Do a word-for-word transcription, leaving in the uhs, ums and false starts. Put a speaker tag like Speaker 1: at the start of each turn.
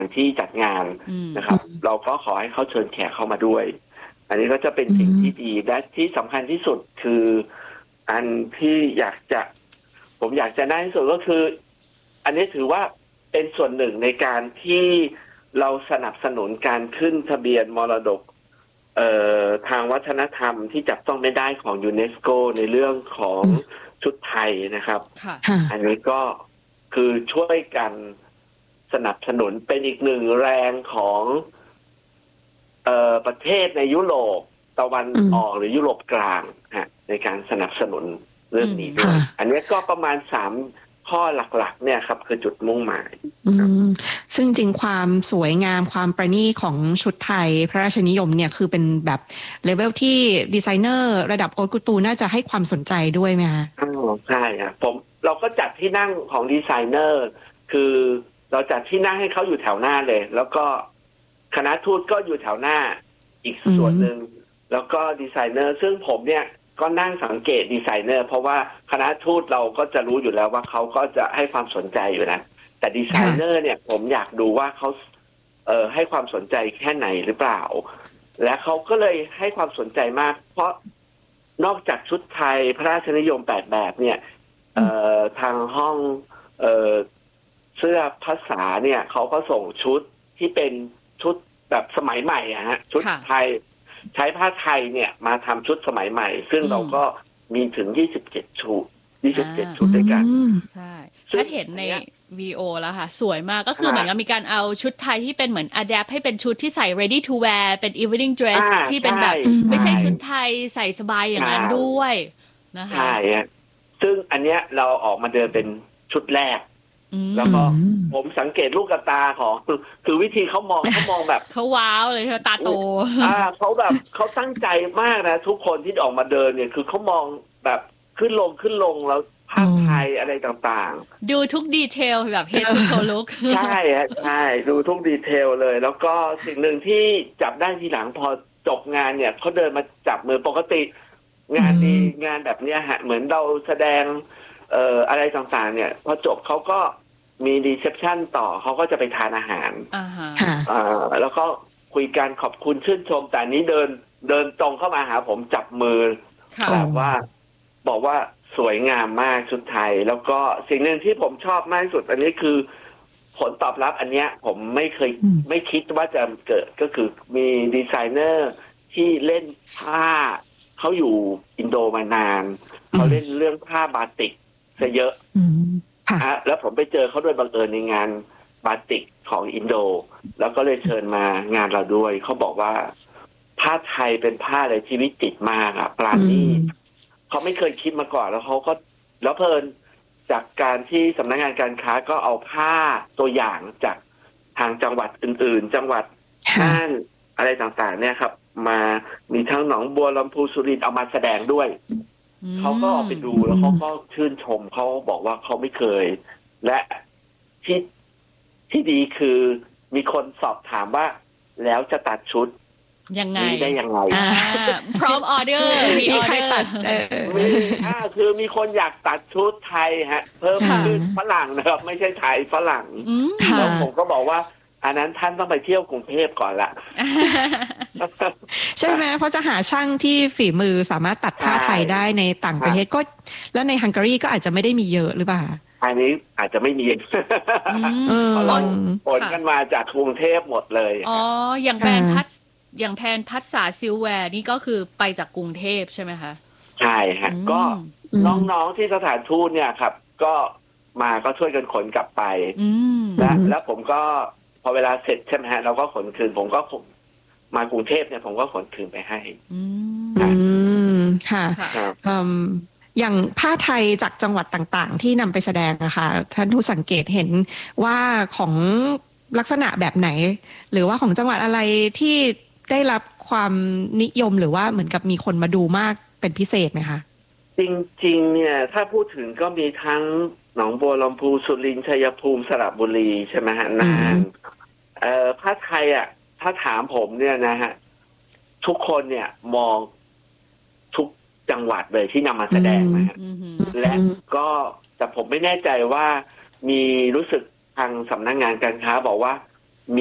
Speaker 1: ที่จัดงานนะครับเราก็ขอให้เขาเชิญแขกเข้ามาด้วยอันนี้ก็จะเป็นสิ่งที่ดีและที่สำคัญที่สุดคืออันที่อยากจะผมอยากจะได้ที่สุดก็คืออันนี้ถือว่าเป็นส่วนหนึ่งในการที่เราสนับสนุนการขึ้นทะเบียนมรดกเอ่อทางวัฒนธรรมที่จับต้องไม่ได้ของยูเนสโกในเรื่องของชุดไทยนะครับอันนี้ก็คือช่วยกันสนับสนุนเป็นอีกหนึ่งแรงของเอ่อประเทศในยุโรปตะวันออกหรือยุโรปกลางฮะในการสนับสนุนเรื่องนี้ด้วยอันนี้ก็ประมาณสามข้อหลักๆเนี่ยครับคือจุดมุ่งหมาย
Speaker 2: ซึ่งจริงความสวยงามความประณีตของชุดไทยพระราชนิยมเนี่ยคือเป็นแบบเลเวลที่ดีไซเนอร์ระดับโอ๊ตกูตูน่าจะให้ความสนใจด้วยไหมคะ
Speaker 1: อ๋อใช่ครับผมเราก็จัดที่นั่งของดีไซเนอร์คือเราจัดที่นั่งให้เขาอยู่แถวหน้าเลยแล้วก็คณะทูตก็อยู่แถวหน้าอีกส่วนหนึ่งแล้วก็ดีไซเนอร์ซึ่งผมเนี่ยก็นั่งสังเกตดีไซเนอร์เพราะว่าคณะทูตเราก็จะรู้อยู่แล้วว่าเขาก็จะให้ความสนใจอยู่นะแต่ดีไซเนอร์เนี่ยผมอยากดูว่าเขาเอ่อให้ความสนใจแค่ไหนหรือเปล่าและเขาก็เลยให้ความสนใจมากเพราะนอกจากชุดไทยพระราชนิยมแปดแบบเนี่ยเอ่อทางห้องเอ่อเสื้อภาษาเนี่ยเขาก็ส่งชุดที่เป็นชุดแบบสมัยใหม่อะฮะชุดไทยใช้ผ้าไทยเนี่ยมาทำชุดสมัยใหม่ซึ่งเราก็มีถึงยี่สิบเจ็ดชุดยี่สิบเจ็ดชุดด้วยกัน
Speaker 3: ใช่ถ้าเห็นในวีดีโอแล้วค่ะสวยมากก็คือเหมือนกับมีการเอาชุดไทยที่เป็นเหมือน adapt ให้เป็นชุดที่ใส่ ready to wear เป็น evening dress ที่เป็นแบบไม่ใช่ชุดไทยใส่สบายอย่างนั้นด้วยนะคะ
Speaker 1: ใช่ซึ่งอันเนี้ยเราออกมาเดินเป็นชุดแรกแล้วก็ผมสังเกตลูกตาของคือคือวิธีเขามองเขามองแบบ
Speaker 3: เขาว้าวเลยค่ะตาโต
Speaker 1: อ่าเขาแบบเขาตั้งใจมากนะทุกคนที่ออกมาเดินเนี่ยคือเขามองแบบขึ้นลงขึ้นลงแล้วภาพไทยอะไรต่าง
Speaker 3: ๆดูทุกดีเทลแบบ head to toe look
Speaker 1: ใช่ใช่ดูทุกดีเทลเลยแล้วก็สิ่งหนึ่งที่จับได้ทีหลังพอจบงานเนี่ยเขาเดินมาจับมือปกติงานดีงานแบบเนี้ยฮะเหมือนเราแสดงเอ่ออะไรต่างๆเนี่ยพอจบเขาก็มีรีเซพชันต่อเขาก็จะไปทานอาหาร
Speaker 3: อ่าฮะ
Speaker 1: อ่าแล้วก็คุยกันขอบคุณชื่นชมแต่นี้เดินเดินตรงเข้ามาหาผมจับมือแบบว่าบอกว่าสวยงามมากชุดไทยแล้วก็สิ่งหนึ่งที่ผมชอบมากที่สุดอันนี้คือผลตอบรับอันเนี้ยผมไม่เคยไม่คิดว่าจะเกิดก็คือมีดีไซเนอร์ที่เล่นผ้าเขาอยู่อินโดมานานเขาเล่นเรื่องผ้าบาติกซะเยอะแล้วผมไปเจอเขาโดยบังเอิญในงานบาติกของอินโดแล้วก็เลยเชิญมางานเราด้วยเขาบอกว่าผ้าไทยเป็นผ้าอะไรที่วิจิตรมากอะปราณีตเขาไม่เคยคิดมาก่อนแล้วเขาก็แล้วเพลินจากการที่สำนักงานการค้าก็เอาผ้าตัวอย่างจากทางจังหวัดอื่นๆจังหวัดน่านอะไรต่างๆเนี่ยครับมามีทั้งหนองบัวลำพูสุรินทร์เอามาแสดงด้วยเขาก็ไปดูแล้วเขาก็ชื่นชมเขาบอกว่าเขาไม่เคยและที่ที่ดีคือมีคนสอบถามว่าแล้วจะตัดชุด
Speaker 3: ยังไง
Speaker 1: ได้ยังไง
Speaker 3: พร้อมออเดอร์มีใครตัด
Speaker 1: มีอ่าคือมีคนอยากตัดชุดไทยฮะเพิ่มขึ้นฝรั่งนะครับไม่ใช่ไทยฝรั่งแล้วผมก็บอกว่าอันนั้นท่านต้องไปเที่ยวกรุงเทพก่อนละ
Speaker 2: ใช่ไหมเพราะจะหาช่างที่ฝีมือสามารถตัดผ้าไทยได้ในต่างประเทศก็แล้วในฮังการีก็อาจจะไม่ได้มีเยอะหรือเปล่า
Speaker 1: อันนี้อาจจะไม่มีเพราะเราผลกันมาจากกรุงเทพหมดเลย
Speaker 3: อ๋ออย่างแบรนด์พัดอย่างแพนพัสสาซิลแวร์นี่ก็คือไปจากกรุงเทพใช่ไหมคะ
Speaker 1: ใช่ฮะก็น้องๆที่สถานทูตเนี่ยครับก็มาก็ช่วยกันขนกลับไปและแล้วผมก็พอเวลาเสร็จใช่ไหมฮะเราก็ขนคืนผมก็มากรุงเทพเนี่ยผมก็ขนคืนไปให้
Speaker 2: อืมค่ะอย่างผ้าไทยจากจังหวัดต่างๆที่นำไปแสดงนะคะท่านผู้สังเกตเห็นว่าของลักษณะแบบไหนหรือว่าของจังหวัดอะไรที่ได้รับความนิยมหรือว่าเหมือนกับมีคนมาดูมากเป็นพิเศษไหมคะ
Speaker 1: จริงๆเนี่ยถ้าพูดถึงก็มีทั้งหนองบัวลำพูสุรินทร์ชัยภูมิสระบุรีใช่ไหมฮะน่านเอ่อผ้าไทยอ่ะถ้าถามผมเนี่ยนะฮะทุกคนเนี่ยมองทุกจังหวัดเลยที่นำมาแสดงนะฮะและก็แต่ผมไม่แน่ใจว่ามีรู้สึกทางสำนักงานการค้าบอกว่า